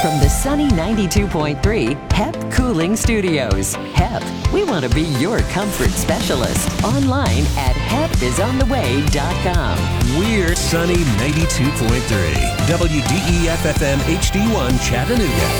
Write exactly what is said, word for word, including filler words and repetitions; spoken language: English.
from the sunny ninety-two point three H E P Cooling Studios. H E P, we want to be your comfort specialist. Online at H E P is on the way dot com. We're sunny ninety-two point three W D E F F M H D one Chattanooga.